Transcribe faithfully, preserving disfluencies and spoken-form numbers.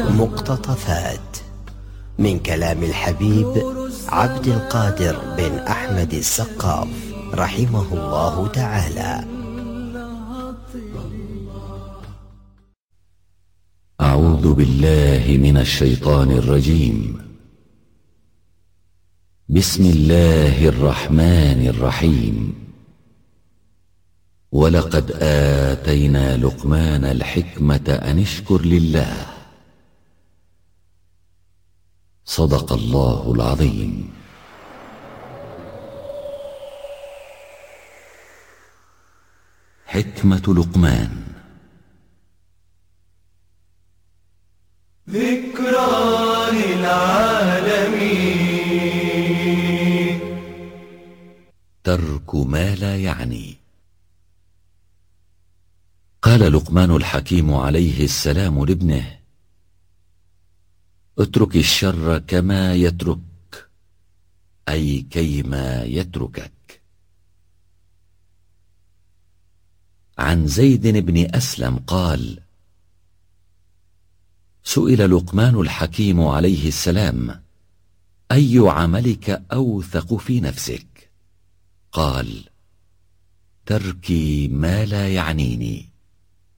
مقتطفات من كلام الحبيب عبد القادر بن أحمد السقاف رحمه الله تعالى. أعوذ بالله من الشيطان الرجيم. بسم الله الرحمن الرحيم. ولقد آتينا لقمان الحكمة أن اشكر لله. صدق الله العظيم. حكمة لقمان. ذكرى للعالمين. ترك ما لا يعني. قال لقمان الحكيم عليه السلام لابنه: اترك الشر كما يترك، أي كيما يتركك. عن زيد بن أسلم قال: سئل لقمان الحكيم عليه السلام: أي عملك أوثق في نفسك؟ قال: تركي ما لا يعنيني.